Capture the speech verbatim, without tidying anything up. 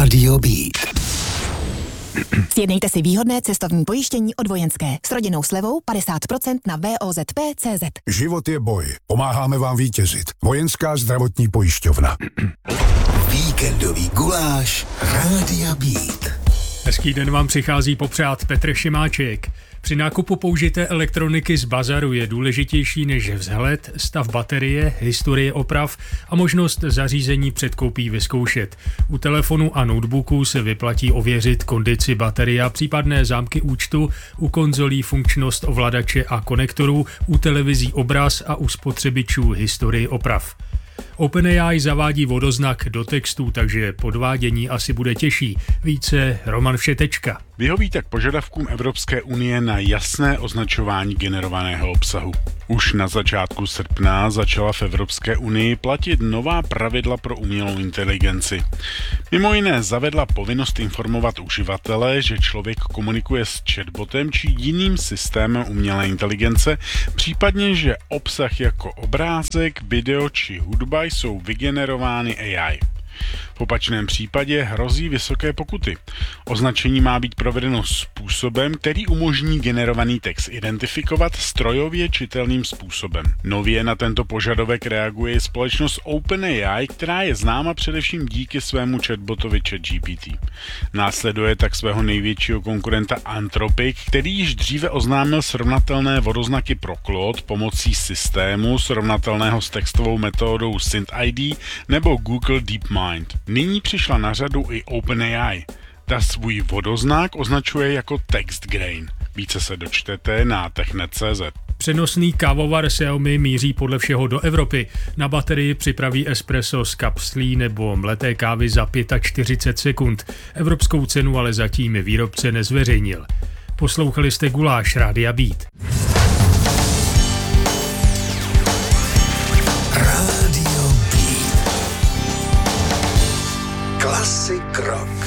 Rádio Beat. Sjednejte si výhodné cestovní pojištění od Vojenské s rodinnou slevou padesát procent na V O Z P tečka cé zet. Život je boj. Pomáháme vám vítězit. Vojenská zdravotní pojišťovna. Víkendový guláš Rádia Beat. Hezký den vám přichází popřát Petr Šimáček. Při nákupu použité elektroniky z bazaru je důležitější než vzhled, stav baterie, historie oprav a možnost zařízení před koupí vyzkoušet. U telefonu a notebooku se vyplatí ověřit kondici baterie a případné zámky účtu, u konzolí funkčnost ovladače a konektorů, u televizí obraz a u spotřebičů historii oprav. OpenAI zavádí vodoznak do textů, takže podvádění asi bude těžší. Více Roman Všetečka. Vyhoví tak požadavkům Evropské unie na jasné označování generovaného obsahu. Už na začátku srpna začala v Evropské unii platit nová pravidla pro umělou inteligenci. Mimo jiné zavedla povinnost informovat uživatele, že člověk komunikuje s chatbotem či jiným systémem umělé inteligence, případně, že obsah jako obrázek, video či hudba jsou vygenerovány A I. V opačném případě hrozí vysoké pokuty. Označení má být provedeno způsobem, který umožní generovaný text identifikovat strojově čitelným způsobem. Nově na tento požadavek reaguje společnost OpenAI, která je známa především díky svému chatbotovi ChatGPT. Následuje tak svého největšího konkurenta Anthropic, který již dříve oznámil srovnatelné vodoznaky pro Claude pomocí systému srovnatelného s textovou metodou SynthID nebo Google DeepMind. Nyní přišla na řadu i OpenAI. Ta svůj vodoznak označuje jako text grain. Více se dočtete na technet tečka cé zet. Přenosný kávovar Xiaomi míří podle všeho do Evropy. Na baterii připraví espresso z kapslí nebo mleté kávy za čtyřicet pět sekund. Evropskou cenu ale zatím výrobce nezveřejnil. Poslouchali jste Guláš Rádia Beat. Rádio Beat. Klasik rock.